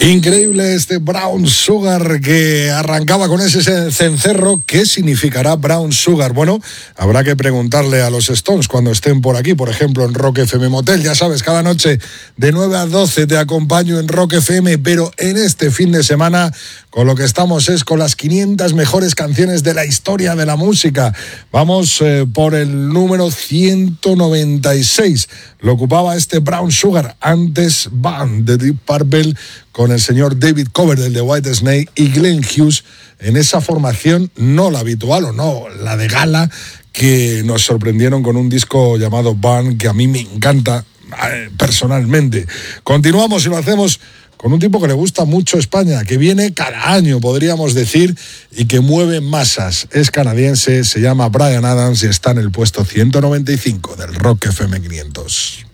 Increíble este Brown Sugar que arrancaba con ese cencerro. ¿Qué significará Brown Sugar? Bueno, habrá que preguntarle a los Stones cuando estén por aquí, por ejemplo en Rock FM Motel. Ya sabes, cada noche de 9 a 12 te acompaño en Rock FM, pero en este fin de semana con lo que estamos es con las 500 mejores canciones de la historia de la música. Vamos por el número 196. Lo ocupaba este Brown Sugar, antes Band de Deep Purple, con el señor David Coverdale de Whitesnake y Glenn Hughes en esa formación no la habitual o no la de gala, que nos sorprendieron con un disco llamado Band, que a mí me encanta personalmente. Continuamos y lo hacemos con un tipo que le gusta mucho España, que viene cada año, podríamos decir, y que mueve masas. Es canadiense, se llama Bryan Adams y está en el puesto 195 del Rock FM 500.